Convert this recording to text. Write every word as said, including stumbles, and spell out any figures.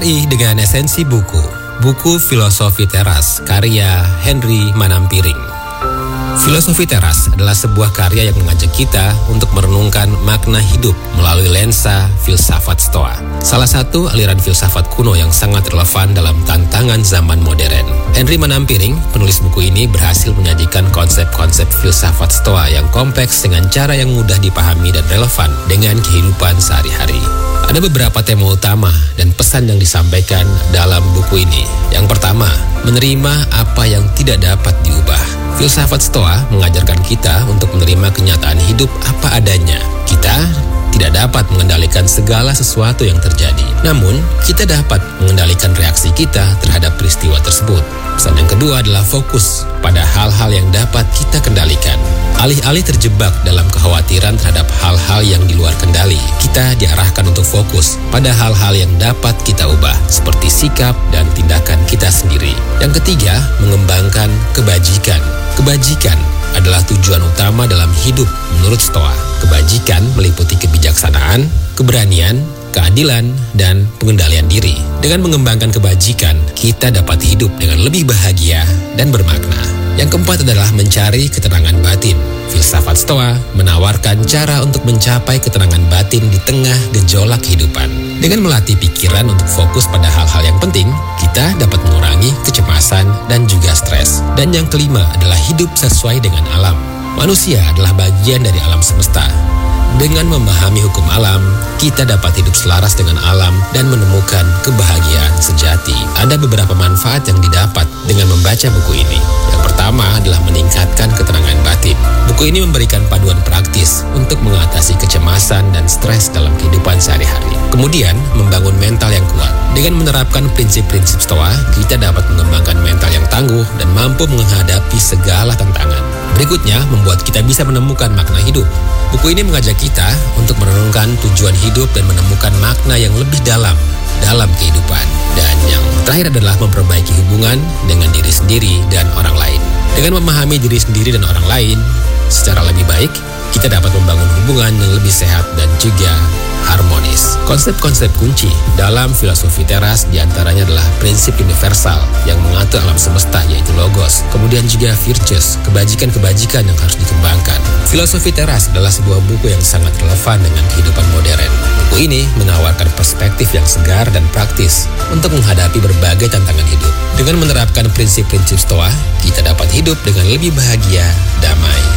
Sehari dengan esensi buku. Buku Filosofi Teras karya Henry Manampiring. Filosofi Teras adalah sebuah karya yang mengajak kita untuk merenungkan makna hidup melalui lensa filsafat Stoa. Salah satu aliran filsafat kuno yang sangat relevan dalam tantangan zaman modern. Henry Manampiring, penulis buku ini, berhasil menyajikan konsep-konsep filsafat Stoa yang kompleks dengan cara yang mudah dipahami dan relevan dengan kehidupan sehari-hari. Ada beberapa tema utama dan pesan yang disampaikan dalam buku ini. Yang pertama, menerima apa yang tidak dapat diubah. Filsafat Stoa mengajarkan kita untuk menerima kenyataan hidup apa adanya. Kita tidak dapat mengendalikan segala sesuatu yang terjadi. Namun, kita dapat mengendalikan reaksi kita terhadap peristiwa tersebut. Pesan yang kedua adalah fokus pada hal-hal yang dapat kita kendalikan. Alih-alih terjebak dalam kekhawatiran terhadap hal-hal yang di luar kendali, kita diarahkan untuk fokus pada hal-hal yang dapat kita ubah, seperti sikap dan tindakan kita sendiri. Yang ketiga, mengembangkan kebajikan. Kebajikan adalah tujuan utama dalam hidup menurut Stoa. Kebajikan meliputi kebijaksanaan, keberanian, keadilan, dan pengendalian diri. Dengan mengembangkan kebajikan, kita dapat hidup dengan lebih bahagia dan bermakna. Yang keempat adalah mencari ketenangan batin. Filsafat Stoa menawarkan cara untuk mencapai ketenangan batin di tengah gejolak kehidupan. Dengan melatih pikiran untuk fokus pada hal-hal yang penting, kita dapat mengurangi kecemasan dan juga stres. Dan yang kelima adalah hidup sesuai dengan alam. Manusia adalah bagian dari alam semesta. Dengan memahami hukum alam, kita dapat hidup selaras dengan alam dan menemukan kebahagiaan sejati. Ada beberapa manfaat yang didapat dengan membaca buku ini. Yang pertama adalah meningkatkan ketenangan batin. Buku ini memberikan paduan praktis untuk mengatasi kecemasan dan stres dalam kehidupan sehari-hari. Kemudian, membangun mental yang kuat. Dengan menerapkan prinsip-prinsip Stoa, kita dapat mengembangkan mental yang tangguh dan mampu menghadapi segala tantangan. Berikutnya, membuat kita bisa menemukan makna hidup. Buku ini mengajak kita untuk merenungkan tujuan hidup dan menemukan makna yang lebih dalam dalam kehidupan. Dan yang terakhir adalah memperbaiki hubungan dengan diri sendiri dan orang lain. Dengan memahami diri sendiri dan orang lain secara lebih baik, kita dapat membangun hubungan yang lebih sehat dan juga harmonis. Konsep-konsep kunci dalam filosofi teras diantaranya adalah prinsip universal yang mengatur alam semesta, yaitu logos. Kemudian juga virtues, kebajikan-kebajikan yang harus dikembangkan. Filosofi teras adalah sebuah buku yang sangat relevan dengan kehidupan modern. Buku ini menawarkan perspektif yang segar dan praktis untuk menghadapi berbagai tantangan hidup. Dengan menerapkan prinsip-prinsip Stoa, kita dapat hidup dengan lebih bahagia, damai,